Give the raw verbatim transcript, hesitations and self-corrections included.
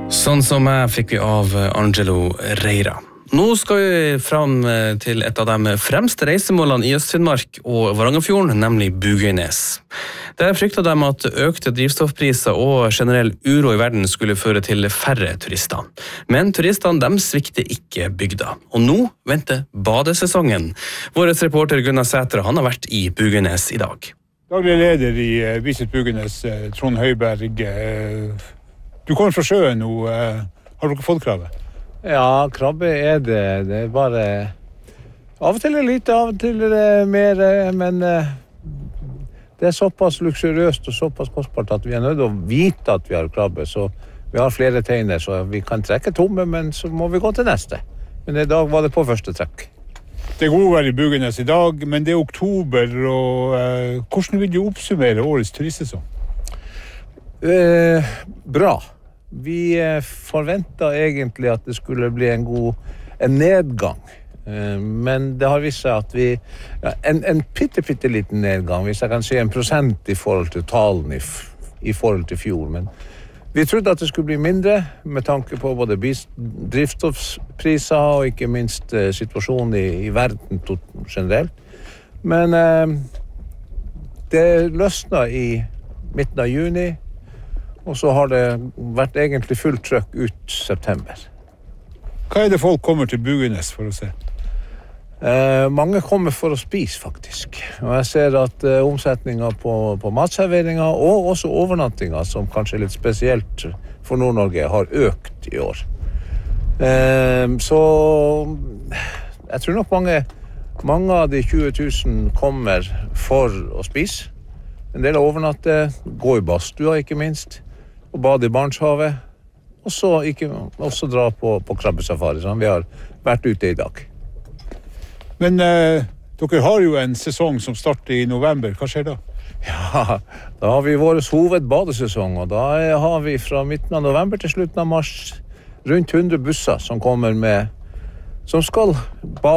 Sånn som jeg fikk vi av Angelo Reira. Nå skal vi fram til et av de fremste reisemålene i Øst-Finnmark og Varangerfjorden, nemlig Bugøynes. Der fryktet de at økte drivstoffpriser og generell uro i verden skulle føre til færre turister. Men turistene de svikter ikke bygda. Og nå venter badesesongen. Våres reporter Gunnar Sæter, han har vært i Bugøynes i dag. Daglig leder i Visit Bugøynes, Trond Høiberg. Du kommer fra sjøen nå. Har dere fått krabbe? Ja, krabbe er det. Det er bare... Av og til er det lite, av og til er det mer, men det er såpass luksuriøst og såpass kostbart at vi er nødt til å vite at vi har krabbe. Så vi har flere teiner, så vi kan trekke tomme, men så må vi gå til neste. Men i dag var det på første trekk. Det er godvær i Bugøynes i dag, men det er oktober, og eh, hvordan vil du oppsummere årets turistsesong? Eh, bra. Vi forventet egentlig at det skulle bli en god en nedgang, men det har vist seg at vi ja, en, en pitte, pitte liten nedgang, hvis jeg kan si en prosent i forhold til talen i, i forhold til fjor, men vi trodde at det skulle bli mindre med tanke på både drivstoffpriser og ikke minst eh, situasjonen i, i verden generelt, men eh, det løsnet i midten av juni. Og så har det vært egentlig fullt trøkk ut september. Hva er det folk kommer til Bugøynes for å se? Eh, mange kommer for å spise, faktisk. Og jeg ser at eh, omsetningen på, på matserveringer og også overnattinger, som kanskje er litt spesielt for Nord-Norge, har økt i år. Eh, så jeg tror nok mange, mange av de tjue tusen kommer for å spise. En del av overnatte, gå i badstua ikke minst, og bade i Barentshavet, og så ikke, også dra på, på krabbesafari, som vi har vært ute i dag. Men eh, dere har jo en sesong som starter i november. Hva skjer da? Ja, da har vi vår hovedbadesesong, og da har vi fra midten av november til slutten av mars rundt hundre busser som kommer med, som skal bade